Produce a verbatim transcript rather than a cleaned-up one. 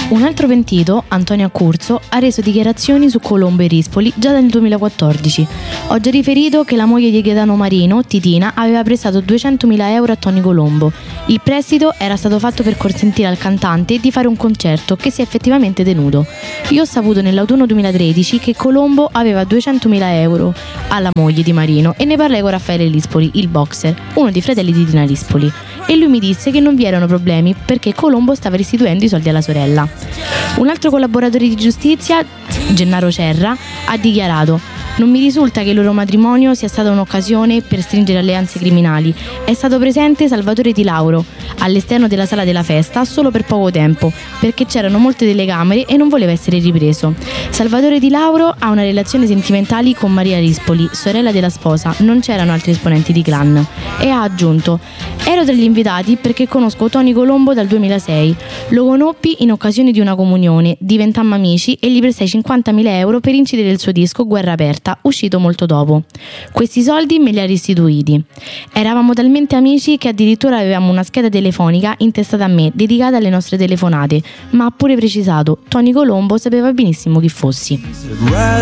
Un altro pentito, Antonio Accurso, ha reso dichiarazioni su Colombo e Rispoli già nel duemilaquattordici. Ho già riferito che la moglie di Gaetano Marino, Titina, aveva prestato duecentomila euro a Tony Colombo. Il prestito era stato fatto per consentire al cantante di fare un concerto che si è effettivamente tenuto. Io ho saputo nell'autunno duemilatredici che Colombo aveva duecentomila euro alla moglie di Marino e ne parlai con Raffaele Rispoli, il boxer, uno dei fratelli di Tina Rispoli, e lui mi disse che non vi erano problemi perché Colombo stava restituendo i soldi alla sorella. Un altro collaboratore di giustizia, Gennaro Cerra, ha dichiarato: non mi risulta che il loro matrimonio sia stata un'occasione per stringere alleanze criminali. È stato presente Salvatore Di Lauro all'esterno della sala della festa solo per poco tempo, perché c'erano molte telecamere e non voleva essere ripreso. Salvatore Di Lauro ha una relazione sentimentale con Maria Rispoli, sorella della sposa, non c'erano altri esponenti di clan. E ha aggiunto: ero tra gli invitati perché conosco Tony Colombo dal duemilasei. Lo conobbi in occasione di una comunione, diventammo amici e gli prestai cinquantamila euro per incidere il suo disco Guerra Aperta, uscito molto dopo. Questi soldi me li ha restituiti. Eravamo talmente amici che addirittura avevamo una scheda telefonica intestata a me, dedicata alle nostre telefonate, ma ha pure precisato: Tony Colombo sapeva benissimo chi fossi.